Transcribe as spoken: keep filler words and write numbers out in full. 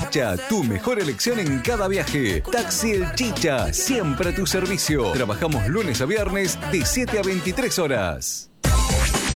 Chicha, tu mejor elección en cada viaje. Taxi El Chicha, siempre a tu servicio. Trabajamos lunes a viernes de siete a veintitrés horas.